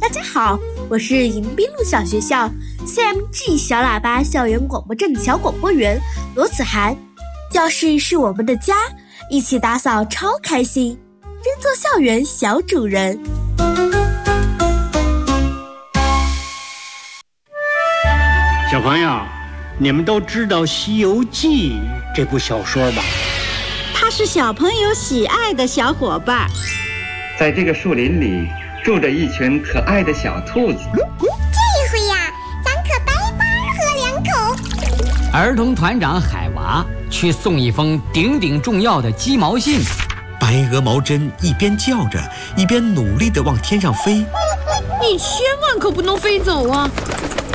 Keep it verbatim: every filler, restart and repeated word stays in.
大家好，我是迎宾路小学校 C M G 小喇叭校园广播站的小广播员罗子涵。教室是我们的家，一起打扫超开心，真做校园小主人。 小朋友，你们都知道《西游记》这部小说吧？ 它是小朋友喜爱的小伙伴。 在这个树林里住着一群可爱的小兔子。 这回呀，咱可白班喝两口。 儿童团长海娃去送一封顶顶重要的鸡毛信。 白鹅毛针一边叫着，一边努力地往天上飞。 你千万可不能飞走啊！